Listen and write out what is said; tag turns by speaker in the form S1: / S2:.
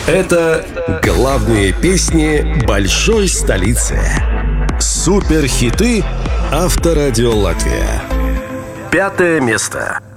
S1: Это главные песни большой столицы. Суперхиты Авторадио Латвия. 5 место.